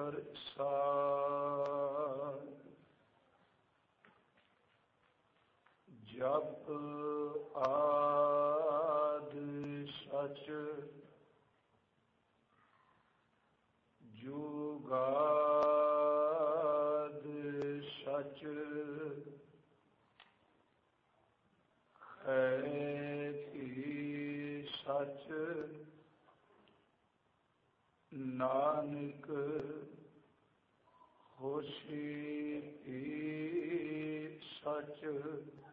ਪ੍ਰਸਾਦਿ। ਜਪ ਆਦਿ ਸਚ ਜੁਗਾਦਿ ਸਚ ਹੈ ਭੀ ਸਚ ਨਾਨਕ ਹੋਸੀ ਭੀ ਸਚ।